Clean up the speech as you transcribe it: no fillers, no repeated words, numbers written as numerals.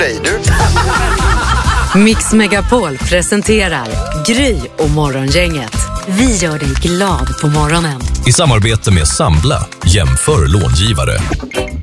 dig, du. Mix Megapol presenterar Gry och Morgongänget. Vi gör dig glad på morgonen. I samarbete med Sambla, jämför långivare.